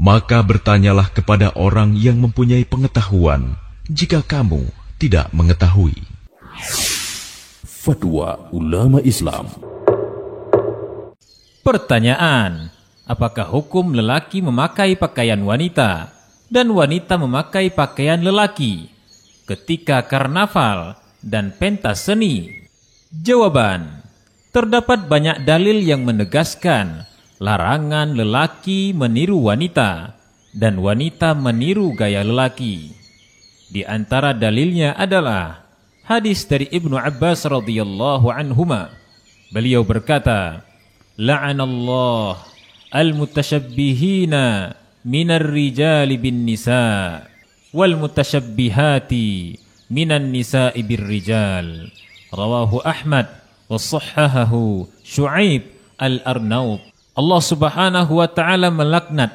Maka bertanyalah kepada orang yang mempunyai pengetahuan, jika kamu tidak mengetahui. Fatwa Ulama Islam. Pertanyaan: apakah hukum lelaki memakai pakaian wanita dan wanita memakai pakaian lelaki ketika karnaval dan pentas seni? Jawaban: terdapat banyak dalil yang menegaskan larangan lelaki meniru wanita dan wanita meniru gaya lelaki. Di antara dalilnya adalah hadis dari Ibnu Abbas radhiyallahu anhuma. Beliau berkata, "La'anallah al-mutasyabbihina minar rijali bin nisa wal mutasyabbihati minan nisa'i bir rijal." Rawahu Ahmad wa sahhahahu Syu'aib al-Arnaut. Allah Subhanahu wa taala melaknat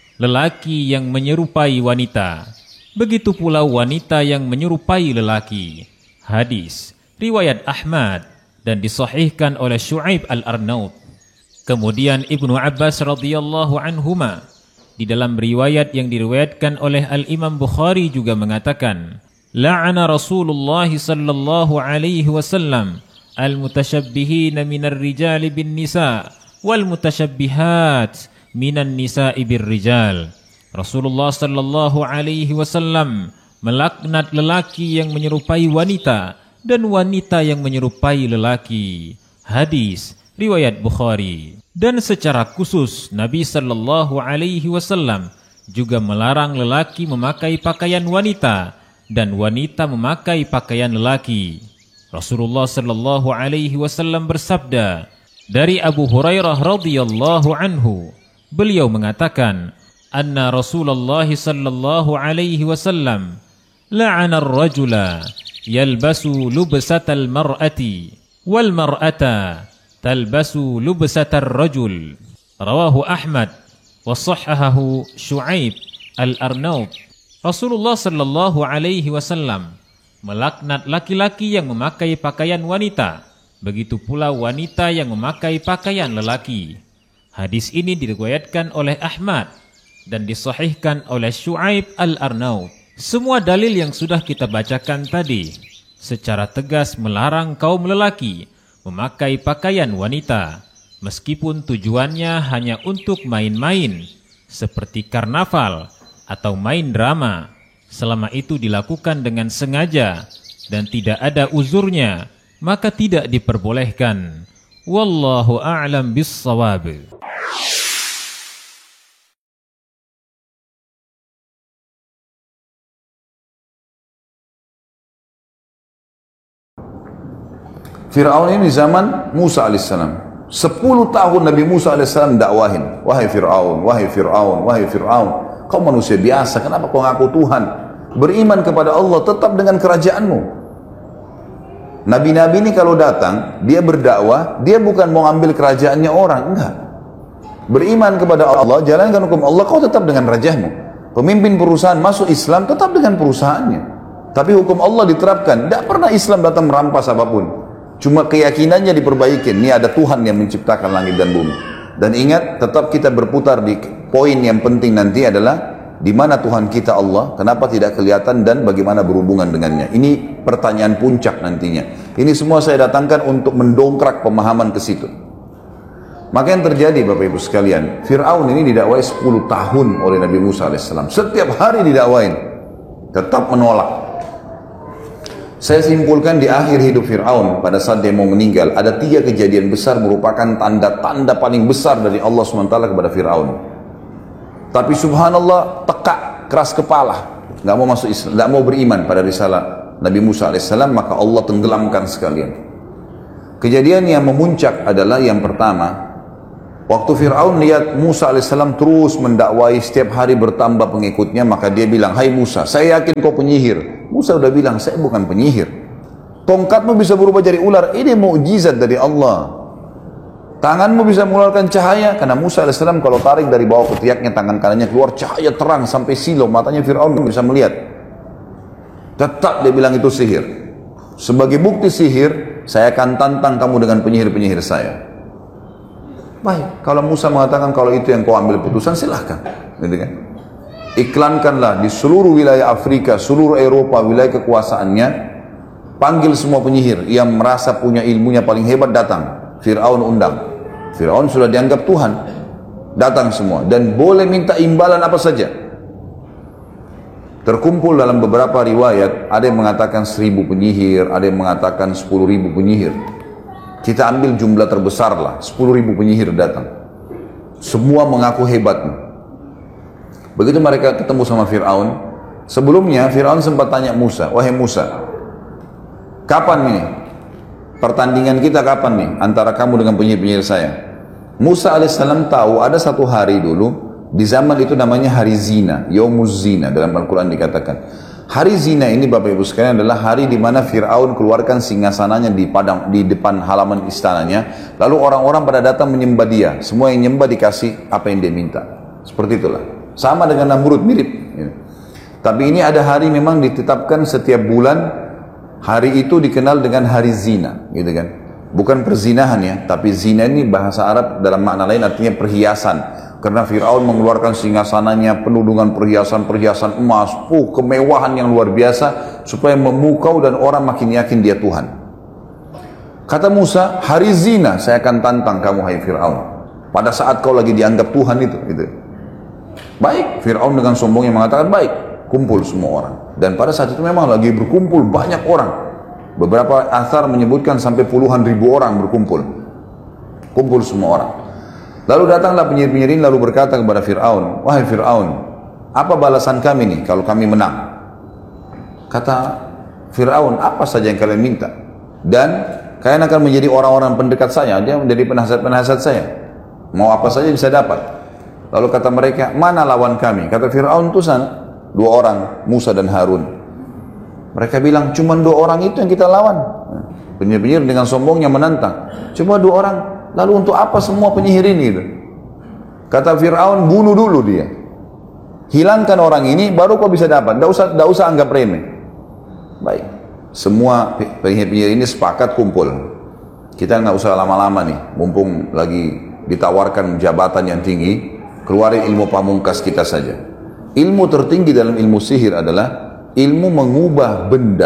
lelaki yang menyerupai wanita, begitu pula wanita yang menyerupai lelaki. Hadis riwayat Ahmad dan disahihkan oleh Syu'aib al-Arnaut. Kemudian Ibnu Abbas radhiyallahu anhuma di dalam riwayat yang diriwayatkan oleh Al-Imam Bukhari juga mengatakan, la'ana Rasulullah sallallahu alaihi wasallam al-mutasyabbihina minar rijali bin nisa wal mutasyabbihat minan nisa'i bir rijal. Rasulullah sallallahu alaihi wasallam melaknat lelaki yang menyerupai wanita dan wanita yang menyerupai lelaki. Hadis riwayat Bukhari. Dan secara khusus Nabi sallallahu alaihi wasallam juga melarang lelaki memakai pakaian wanita dan wanita memakai pakaian lelaki. Rasulullah sallallahu alaihi wasallam bersabda dari Abu Hurairah radhiyallahu anhu, beliau mengatakan, anna Rasulullah sallallahu alaihi wasallam la'ana ar-rajula yalbasu lubsatal mar'ati wal mar'ata talbasu lubsatar rajul. Rawahu Ahmad wa sahhahahu Syu'aib al-Arnaut. Rasulullah sallallahu alaihi wasallam melaknat laki-laki yang memakai pakaian wanita, begitu pula wanita yang memakai pakaian lelaki. Hadis ini diriwayatkan oleh Ahmad dan disahihkan oleh Syu'aib al-Arnaut. Semua dalil yang sudah kita bacakan tadi secara tegas melarang kaum lelaki memakai pakaian wanita, meskipun tujuannya hanya untuk main-main seperti karnaval atau main drama, selama itu dilakukan dengan sengaja dan tidak ada uzurnya, maka tidak diperbolehkan. Wallahu a'lam bis-shawab. Fir'aun ini di zaman Musa alaihissalam. 10 tahun Nabi Musa alaihissalam dakwahin. Wahai Fir'aun, wahai Fir'aun, wahai Fir'aun. Kau manusia biasa, kenapa kau ngaku Tuhan? Beriman kepada Allah, tetap dengan kerajaanmu. Nabi-nabi ini kalau datang, dia berdakwah, dia bukan mau ambil kerajaannya orang, enggak. Beriman kepada Allah, jalankan hukum Allah, kau tetap dengan rajamu. Pemimpin perusahaan masuk Islam, tetap dengan perusahaannya. Tapi hukum Allah diterapkan. Tidak pernah Islam datang merampas apapun. Cuma keyakinannya diperbaiki. Ini ada Tuhan yang menciptakan langit dan bumi. Dan ingat, tetap kita berputar di poin yang penting nanti adalah di mana Tuhan kita Allah, kenapa tidak kelihatan dan bagaimana berhubungan dengannya. Ini pertanyaan puncak nantinya. Ini semua saya datangkan untuk mendongkrak pemahaman ke situ. Maka yang terjadi Bapak Ibu sekalian, Fir'aun ini didakwai 10 tahun oleh Nabi Musa alaihissalam. Setiap hari didakwain, tetap menolak. Saya simpulkan di akhir hidup Fir'aun pada saat dia mau meninggal, ada 3 kejadian besar merupakan tanda-tanda paling besar dari Allah SWT kepada Fir'aun. Tapi subhanallah, tekak, keras kepala, nggak mau masuk Islam, nggak mau beriman pada risalah Nabi Musa alaihissalam, maka Allah tenggelamkan sekalian. Kejadian yang memuncak adalah yang pertama, waktu Fir'aun lihat Musa alaihissalam terus mendakwai, setiap hari bertambah pengikutnya, maka dia bilang, hai Musa, saya yakin kau penyihir. Musa udah bilang, saya bukan penyihir. Tongkatmu bisa berubah jadi ular, ini mukjizat dari Allah. Tanganmu bisa mengeluarkan cahaya, karena Musa alaihissalam kalau tarik dari bawah ketiaknya, tangan kanannya keluar cahaya terang sampai silau, matanya Fir'aun bisa melihat. Tetap dia bilang itu sihir. Sebagai bukti sihir, saya akan tantang kamu dengan penyihir-penyihir saya. Baik, kalau Musa mengatakan kalau itu yang kau ambil putusan, silahkan. Gitu kan? Iklankanlah di seluruh wilayah Afrika, seluruh Eropa, wilayah kekuasaannya, panggil semua penyihir yang merasa punya ilmunya paling hebat datang. Fir'aun undang. Fir'aun sudah dianggap Tuhan. Datang semua. Dan boleh minta imbalan apa saja. Terkumpul dalam beberapa riwayat, ada yang mengatakan 1000 penyihir, ada yang mengatakan 10.000 penyihir. Kita ambil jumlah terbesar lah, 10.000 penyihir datang. Semua mengaku hebat. Begitu mereka ketemu sama Fir'aun, sebelumnya Fir'aun sempat tanya Musa, wahai Musa, kapan nih pertandingan kita, kapan nih antara kamu dengan penyihir-penyihir saya? Musa alaihissalam tahu ada satu hari dulu, di zaman itu namanya hari zina, Yaumuz Zina, dalam Al-Quran dikatakan. Hari zina ini Bapak Ibu sekalian adalah hari di mana Fir'aun keluarkan singgasananya di depan halaman istananya, lalu orang-orang pada datang menyembah dia, semua yang nyembah dikasih apa yang dia minta. Seperti itulah. Sama dengan Namrud, mirip. Tapi ini ada hari memang ditetapkan setiap bulan, hari itu dikenal dengan hari zina, gitu kan? Bukan perzinahan ya, tapi zina ini bahasa Arab dalam makna lain artinya perhiasan. Karena Fir'aun mengeluarkan singgasananya penuh dengan perhiasan-perhiasan emas, kemewahan yang luar biasa, supaya memukau dan orang makin yakin dia Tuhan. Kata Musa, hari zina saya akan tantang kamu hai Fir'aun, pada saat kau lagi dianggap Tuhan itu, gitu. Baik, Fir'aun dengan sombongnya mengatakan baik, kumpul semua orang. Dan pada saat itu memang lagi berkumpul banyak orang. Beberapa athar menyebutkan sampai puluhan ribu orang berkumpul. Kumpul semua orang. Lalu datanglah penyihir-penyihir ini lalu berkata kepada Fir'aun, wahai Fir'aun, apa balasan kami nih kalau kami menang? Kata Fir'aun, apa saja yang kalian minta? Dan kalian akan menjadi orang-orang pendekat saya, dia menjadi penasihat-penasihat saya. Mau apa saja bisa dapat. Lalu kata mereka, mana lawan kami? Kata Fir'aun itu sana, 2 orang, Musa dan Harun. Mereka bilang, cuma 2 orang itu yang kita lawan. Penyihir-penyihir dengan sombongnya menantang. Cuma 2 orang. Lalu untuk apa semua penyihir ini? Kata Fir'aun, bunuh dulu dia. Hilangkan orang ini, baru kau bisa dapat. Tidak usah anggap remeh. Baik. Semua penyihir-penyihir ini sepakat kumpul. Kita nggak usah lama-lama nih. Mumpung lagi ditawarkan jabatan yang tinggi, keluarin ilmu pamungkas kita saja. Ilmu tertinggi dalam ilmu sihir adalah ilmu mengubah benda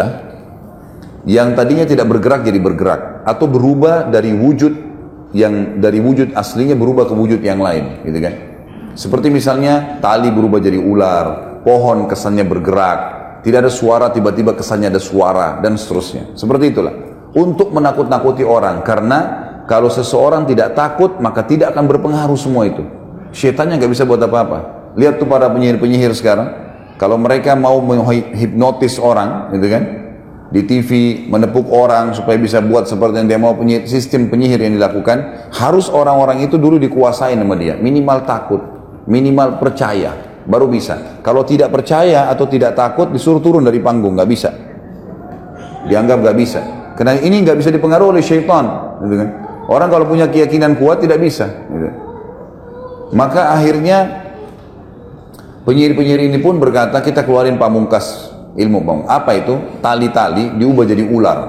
yang tadinya tidak bergerak jadi bergerak. Atau berubah dari wujud yang dari wujud aslinya berubah ke wujud yang lain, gitu kan? Seperti misalnya tali berubah jadi ular, pohon kesannya bergerak, tidak ada suara tiba-tiba kesannya ada suara, dan seterusnya. Seperti itulah. Untuk menakut-nakuti orang, karena kalau seseorang tidak takut maka tidak akan berpengaruh semua itu. Syaitannya nggak bisa buat apa-apa. Lihat tuh para penyihir-penyihir sekarang, kalau mereka mau menghipnotis orang, gitu kan? Di TV menepuk orang supaya bisa buat seperti yang dia mau, sistem penyihir yang dilakukan, harus orang-orang itu dulu dikuasai sama dia, minimal takut, minimal percaya, baru bisa. Kalau tidak percaya atau tidak takut, disuruh turun dari panggung, nggak bisa, dianggap nggak bisa, karena ini nggak bisa dipengaruhi oleh syaitan, gitu kan? Orang kalau punya keyakinan kuat tidak bisa, gitu. Maka akhirnya penyihir-penyihir ini pun berkata, kita keluarin pamungkas ilmu bang. Apa itu? Tali-tali diubah jadi ular.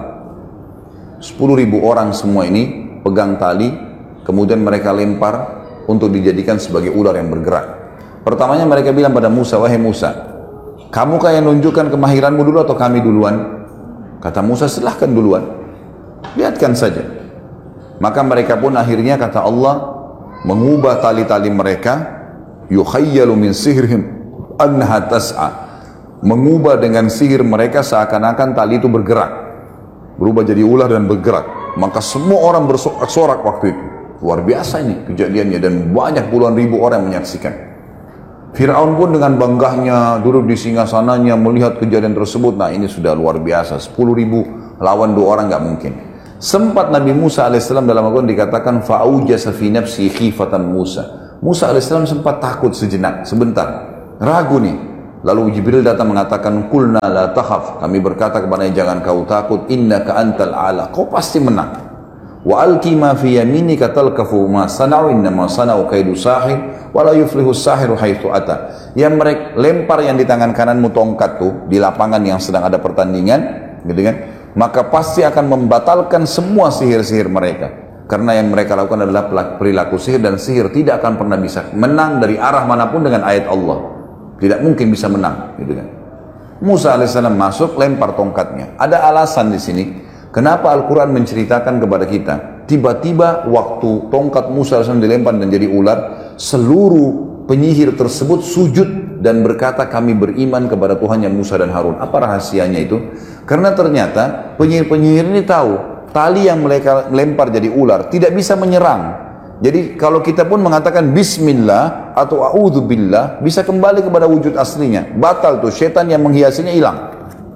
10.000 orang semua ini pegang tali, kemudian mereka lempar untuk dijadikan sebagai ular yang bergerak. Pertamanya mereka bilang pada Musa, wahai Musa, kamukah yang nunjukkan kemahiranmu dulu atau kami duluan? Kata Musa, silahkan duluan, lihatkan saja. Maka mereka pun akhirnya, kata Allah, mengubah tali-tali mereka, yukhayyalu min sihrihim annaha tas'a, mengubah dengan sihir mereka seakan-akan tali itu bergerak, berubah jadi ular dan bergerak. Maka semua orang bersorak-sorak waktu itu. Luar biasa ini kejadiannya, dan banyak puluhan ribu orang yang menyaksikan. Fir'aun pun dengan banggahnya duduk di singgasananya melihat kejadian tersebut. Nah, ini sudah luar biasa, 10.000 lawan 2 orang nggak mungkin. Sempat Nabi Musa alaihissalam dalam Al-Quran dikatakan fa'ujasa fi nafsi khifatan Musa. Musa alaihissalam sempat takut sejenak, sebentar, ragu nih. Lalu Jibril datang mengatakan, kulna la takhaf, kami berkata kepadanya, jangan kau takut, innaka antal a'la, kau pasti menang. Wa alqi ma fi yaminika talqafu ma sana'u innama sana'u kaidu sahir wa la yuflihu sahiru haitsu ata. Yang mereka lempar yang di tangan kananmu tongkat tuh di lapangan yang sedang ada pertandingan, gitu kan? Maka pasti akan membatalkan semua sihir-sihir mereka. Karena yang mereka lakukan adalah perilaku sihir, dan sihir tidak akan pernah bisa menang dari arah manapun dengan ayat Allah. Tidak mungkin bisa menang, gitu kan. Musa alaihissalam masuk, lempar tongkatnya. Ada alasan di sini kenapa Al-Quran menceritakan kepada kita. Tiba-tiba waktu tongkat Musa alaihissalam dilempar dan jadi ular, seluruh penyihir tersebut sujud dan berkata, kami beriman kepada Tuhannya Musa dan Harun. Apa rahasianya itu? Karena ternyata penyihir-penyihir ini tahu tali yang mereka lempar jadi ular tidak bisa menyerang. Jadi kalau kita pun mengatakan bismillah atau a'udzubillah, bisa kembali kepada wujud aslinya. Batal tuh, setan yang menghiasinya hilang.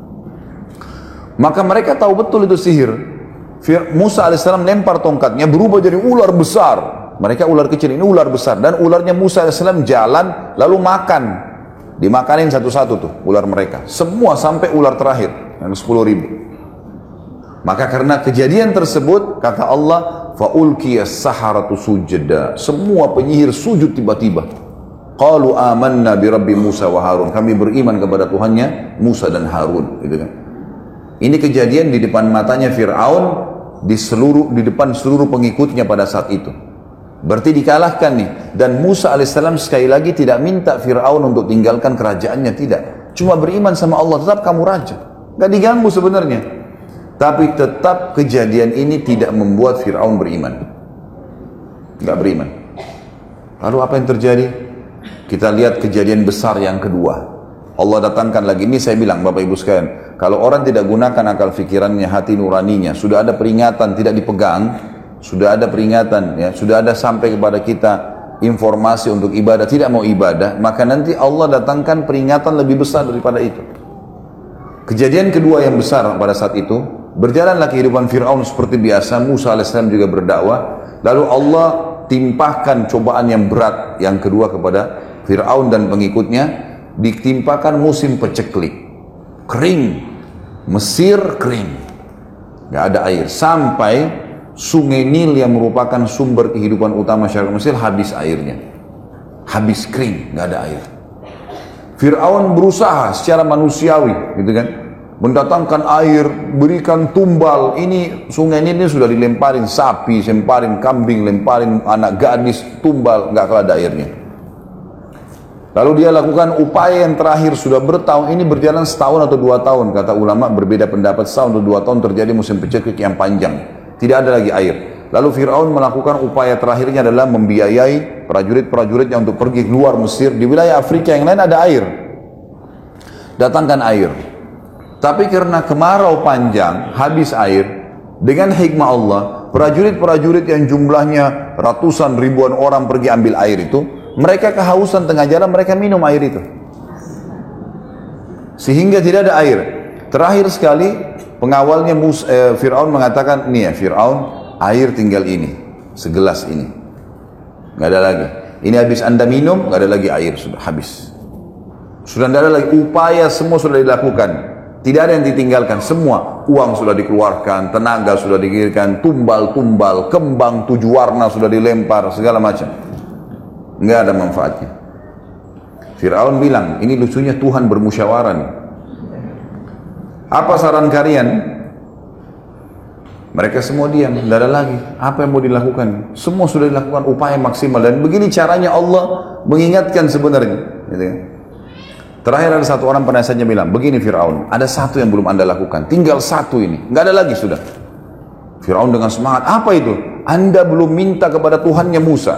Maka mereka tahu betul itu sihir. Musa alaihissalam lempar tongkatnya, berubah jadi ular besar. Mereka ular kecil, ini ular besar. Dan ularnya Musa alaihissalam jalan lalu makan. Dimakanin satu-satu tuh ular mereka. Semua sampai ular terakhir yang 10.000. Maka karena kejadian tersebut, kata Allah, faulqiyas saharatu sujada. Semua penyihir sujud tiba-tiba. Qalu amanna bi rabbi Musa wa Harun. Kami beriman kepada Tuhannya Musa dan Harun, gitu kan. Ini kejadian di depan matanya Fir'aun, di depan seluruh pengikutnya pada saat itu. Berarti dikalahkan nih. Dan Musa alaihissalam sekali lagi tidak minta Fir'aun untuk tinggalkan kerajaannya, tidak. Cuma beriman sama Allah, tetap kamu raja. Gak diganggu sebenarnya. Tapi tetap kejadian ini tidak membuat Fir'aun beriman. Tidak beriman. Lalu apa yang terjadi? Kita lihat kejadian besar yang kedua. Allah datangkan lagi. Ini saya bilang Bapak Ibu sekalian, kalau orang tidak gunakan akal fikirannya, hati nuraninya, sudah ada peringatan tidak dipegang, sudah ada peringatan, ya, sudah ada sampai kepada kita informasi untuk ibadah, tidak mau ibadah, maka nanti Allah datangkan peringatan lebih besar daripada itu. Kejadian kedua yang besar pada saat itu, berjalanlah kehidupan Fir'aun seperti biasa. Musa alaihissalam juga berdakwah. Lalu Allah timpahkan cobaan yang berat yang kedua kepada Fir'aun dan pengikutnya. Ditimpakan musim peceklik, kering, Mesir kering, gak ada air, sampai sungai Nil yang merupakan sumber kehidupan utama masyarakat Mesir habis airnya, habis kering, gak ada air. Fir'aun berusaha secara manusiawi, gitu kan, mendatangkan air, berikan tumbal. Ini sungai ini sudah dilemparin sapi, lemparin kambing, lemparin anak gadis, tumbal, nggak ada airnya. Lalu dia lakukan upaya yang terakhir, sudah bertahun, ini berjalan setahun atau 2 tahun, kata ulama berbeda pendapat, setahun atau 2 tahun terjadi musim peceklik yang panjang, tidak ada lagi air. Lalu Fir'aun melakukan upaya terakhirnya adalah membiayai prajurit-prajuritnya untuk pergi keluar Mesir. Di wilayah Afrika yang lain ada air, datangkan air. Tapi karena kemarau panjang, habis air, dengan hikmah Allah, prajurit-prajurit yang jumlahnya ratusan ribuan orang pergi ambil air itu, mereka kehausan tengah jalan, mereka minum air itu. Sehingga tidak ada air. Terakhir sekali, pengawalnya Fir'aun mengatakan, nih ya Fir'aun, air tinggal ini, segelas ini. Nggak ada lagi. Ini habis anda minum, nggak ada lagi air, sudah habis. Sudah tidak ada lagi, upaya semua sudah dilakukan. Tidak ada yang ditinggalkan, semua uang sudah dikeluarkan, tenaga sudah dikirimkan, tumbal-tumbal, kembang 7 warna sudah dilempar, segala macam. Nggak ada manfaatnya. Fir'aun bilang, ini lucunya Tuhan bermusyawarah nih. Apa saran kalian? Mereka semua diam, tidak ada lagi. Apa yang mau dilakukan? Semua sudah dilakukan upaya maksimal, dan begini caranya Allah mengingatkan sebenarnya. Gitu kan? Terakhir ada satu orang penasihatnya bilang, begini Fir'aun, ada satu yang belum anda lakukan, tinggal satu ini, nggak ada lagi sudah. Fir'aun dengan semangat, apa itu? Anda belum minta kepada Tuhannya Musa.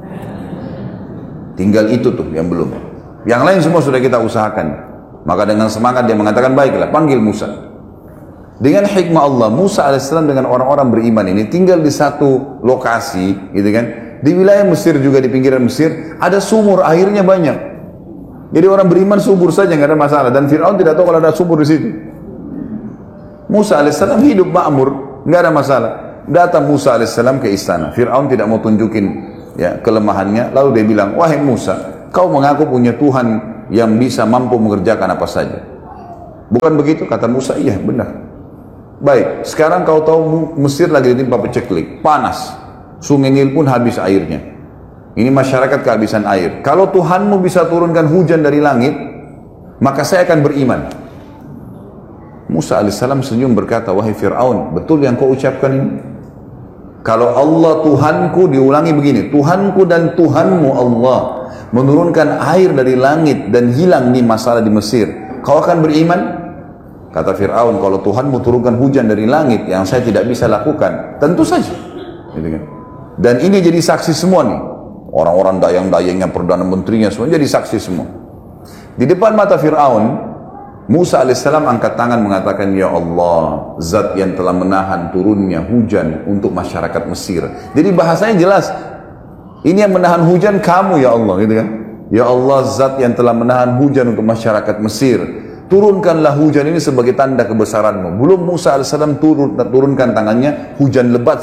Tinggal itu tuh yang belum. Yang lain semua sudah kita usahakan. Maka dengan semangat dia mengatakan, baiklah, panggil Musa. Dengan hikmah Allah, Musa alaihissalam dengan orang-orang beriman ini tinggal di satu lokasi, gitu kan? Di wilayah Mesir juga, di pinggiran Mesir, ada sumur, airnya banyak. Jadi orang beriman subur saja, nggak ada masalah. Dan Fir'aun tidak tahu kalau ada sumur di situ. Musa alaihissalam hidup makmur, nggak ada masalah. Datang Musa alaihissalam ke istana. Fir'aun tidak mau tunjukin ya kelemahannya. Lalu dia bilang, wahai Musa, kau mengaku punya Tuhan yang bisa mampu mengerjakan apa saja. Bukan begitu? Kata Musa, iya benar. Baik, sekarang kau tahu Mesir lagi ditimpa peceklik, panas. Sungai Nil pun habis airnya. Ini masyarakat kehabisan air. Kalau Tuhanmu bisa turunkan hujan dari langit, maka saya akan beriman. Musa alaihissalam senyum berkata, wahai Fir'aun, betul yang kau ucapkan ini? Kalau Allah Tuhanku, diulangi begini, Tuhanku dan Tuhanmu Allah menurunkan air dari langit dan hilang nih masalah di Mesir, kau akan beriman? Kata Fir'aun, kalau Tuhanmu turunkan hujan dari langit yang saya tidak bisa lakukan, tentu saja. Gitu kan? Dan ini jadi saksi semua nih, orang-orang dayang-dayangnya, perdana menterinya, semua jadi saksi semua. Di depan mata Fir'aun, Musa alaihissalam angkat tangan mengatakan, ya Allah, zat yang telah menahan turunnya hujan untuk masyarakat Mesir. Jadi bahasanya jelas, ini yang menahan hujan kamu ya Allah, gitu kan? Ya Allah, zat yang telah menahan hujan untuk masyarakat Mesir, turunkanlah hujan ini sebagai tanda kebesaranmu. Belum Musa alaihissalam turunkan tangannya, hujan lebat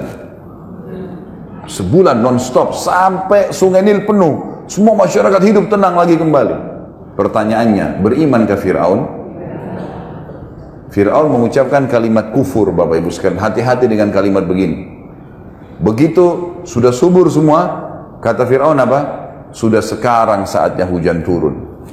sebulan non-stop sampai sungai Nil penuh, semua masyarakat hidup tenang lagi kembali. Pertanyaannya, beriman ke Fir'aun? Fir'aun mengucapkan kalimat kufur, Bapak Ibu sekalian. Hati-hati dengan kalimat begini. Begitu sudah subur semua, kata Fir'aun apa? Sudah sekarang saatnya hujan turun.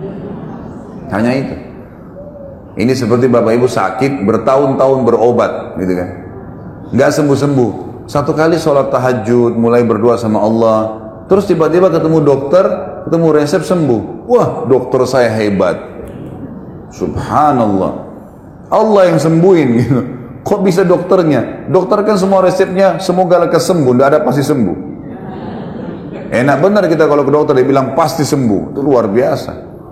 Hanya itu. Ini seperti Bapak Ibu sakit, bertahun-tahun berobat, gitu kan? Nggak sembuh-sembuh. Satu kali sholat tahajud, mulai berdoa sama Allah, terus tiba-tiba ketemu dokter, ketemu resep sembuh. Wah, dokter saya hebat. Subhanallah. Allah yang sembuhin gitu. Kok bisa dokternya? Dokter kan semua resepnya semoga lekas sembuh, tidak ada pasti sembuh. Enak benar kita kalau ke dokter dia bilang pasti sembuh. Itu luar biasa.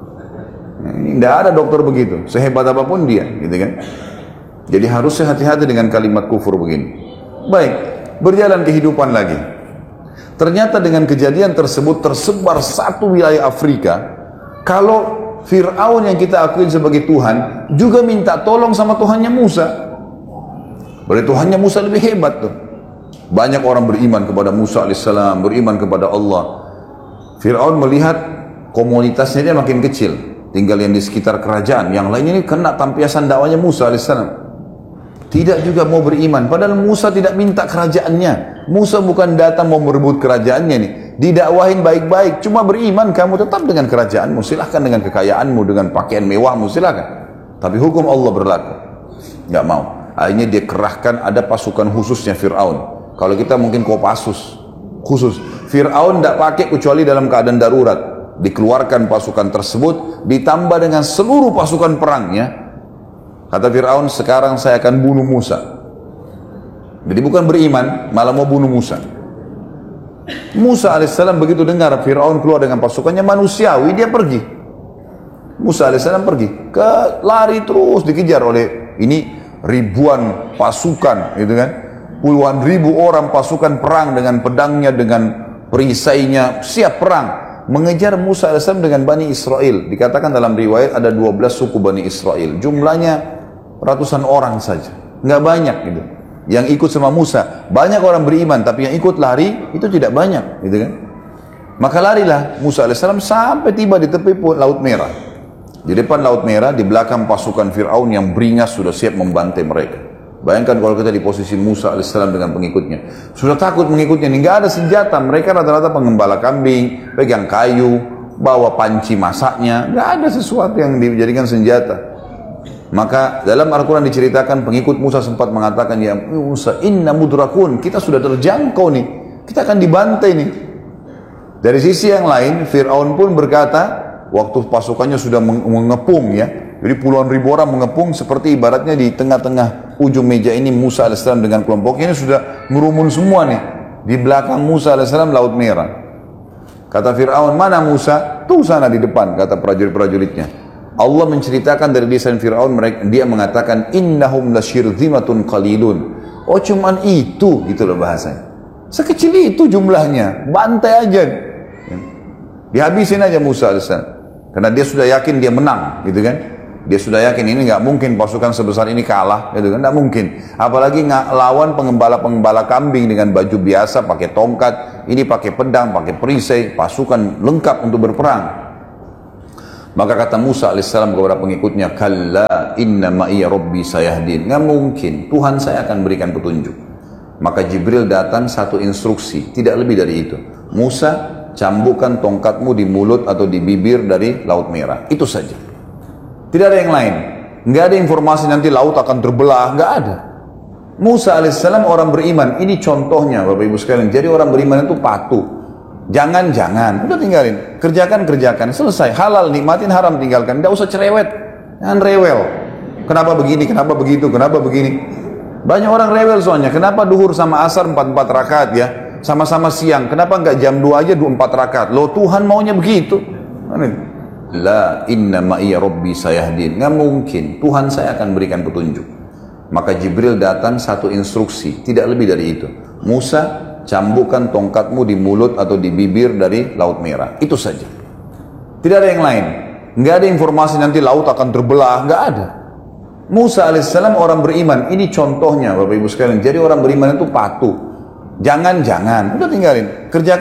Ini tidak ada dokter begitu, sehebat apapun dia, gitu kan? Jadi harusnya hati-hati dengan kalimat kufur begini. Baik, berjalan kehidupan lagi. Ternyata dengan kejadian tersebut tersebar satu wilayah Afrika. Kalau Fir'aun yang kita akuin sebagai Tuhan juga minta tolong sama Tuhannya Musa. Berarti Tuhannya Musa lebih hebat tuh. Banyak orang beriman kepada Musa alaihissalam, beriman kepada Allah. Fir'aun melihat komunitasnya dia makin kecil, tinggal yang di sekitar kerajaan. Yang lainnya ini kena tampiasan dakwanya Musa alaihissalam. Tidak juga mau beriman. Padahal Musa tidak minta kerajaannya. Musa bukan datang mau merebut kerajaannya nih. Didakwahin baik-baik. Cuma beriman kamu tetap dengan kerajaanmu. Silahkan dengan kekayaanmu, dengan pakaian mewahmu, silahkan. Tapi hukum Allah berlaku. Nggak mau. Akhirnya dia kerahkan, ada pasukan khususnya Fir'aun. Kalau kita mungkin Kopassus khusus. Fir'aun tidak pakai kecuali dalam keadaan darurat. Dikeluarkan pasukan tersebut, ditambah dengan seluruh pasukan perangnya. Kata Fir'aun, sekarang saya akan bunuh Musa. Jadi bukan beriman, malah mau bunuh Musa. Musa alaihissalam begitu dengar Fir'aun keluar dengan pasukannya manusiawi, dia pergi. Musa alaihissalam pergi, lari terus dikejar oleh ini ribuan pasukan, gitu kan? Puluhan ribu orang pasukan perang dengan pedangnya, dengan perisainya, siap perang. Mengejar Musa alaihissalam dengan Bani Israel. Dikatakan dalam riwayat ada 12 suku Bani Israel. Jumlahnya ratusan orang saja, nggak banyak gitu. Yang ikut sama Musa, banyak orang beriman, tapi yang ikut lari itu tidak banyak, gitu kan? Maka larilah Musa alaihissalam sampai tiba di tepi Laut Merah. Di depan Laut Merah, di belakang pasukan Fir'aun yang beringas sudah siap membantai mereka. Bayangkan kalau kita di posisi Musa alaihissalam dengan pengikutnya, sudah takut mengikutnya, nggak ada senjata. Mereka rata-rata pengembala kambing, pegang kayu, bawa panci masaknya, nggak ada sesuatu yang dijadikan senjata. Maka dalam Al-Quran diceritakan pengikut Musa sempat mengatakan, ya Musa, inna mudrakun, kita sudah terjangkau nih, kita akan dibantai nih. Dari sisi yang lain, Fir'aun pun berkata, waktu pasukannya sudah mengepung ya, jadi puluhan ribu orang mengepung, seperti ibaratnya di tengah-tengah ujung meja ini Musa AS dengan kelompoknya ini sudah merumun semua nih. Di belakang Musa AS Laut Merah. Kata Fir'aun, mana Musa? Tuh sana di depan, kata prajurit-prajuritnya. Allah menceritakan dari lisan Fir'aun, dia mengatakan innahum lasyirzimatun qalilun. Oh cuman itu, gitu loh bahasanya. Sekecil itu jumlahnya, bantai aja. Dihabisin aja Musa AS. Karena dia sudah yakin dia menang, gitu kan? Dia sudah yakin ini nggak mungkin pasukan sebesar ini kalah, gitu kan? Nggak mungkin. Apalagi lawan pengembala kambing dengan baju biasa, pakai tongkat, ini pakai pedang, pakai perisai, pasukan lengkap untuk berperang. Maka kata Musa alaihissalam kepada pengikutnya, kalla inna ma'iya rabbi sayahdin. Nggak mungkin, Tuhan saya akan berikan petunjuk. Maka Jibril datang satu instruksi, tidak lebih dari itu. Musa, cambukkan tongkatmu di mulut atau di bibir dari Laut Merah. Itu saja. Tidak ada yang lain. Nggak ada informasi nanti laut akan terbelah, nggak ada. Musa alaihissalam orang beriman. Ini contohnya Bapak Ibu sekalian. Jadi orang beriman itu patuh. Jangan. Udah tinggalin. Kerjakan. Selesai. Halal, nikmatin, haram tinggalkan. Tidak usah cerewet. Jangan rewel. Kenapa begini, kenapa begitu, kenapa begini. Banyak orang rewel soalnya. Kenapa duhur sama asar 4 rakaat ya? Sama-sama siang. Kenapa enggak jam 2 aja 4 rakaat? Loh Tuhan maunya begitu. La inna ma'iya rabbi sayahdin. Nggak mungkin. Tuhan saya akan berikan petunjuk. Maka Jibril datang satu instruksi. Tidak lebih dari itu. Musa, cambukkan tongkatmu di mulut atau di bibir dari Laut Merah. Itu saja. Tidak ada yang lain. Nggak ada informasi nanti laut akan terbelah. Nggak ada. Musa alaihissalam orang beriman. Ini contohnya Bapak Ibu sekalian. Jadi orang beriman itu patuh. Jangan. Udah tinggalin. Kerjakan.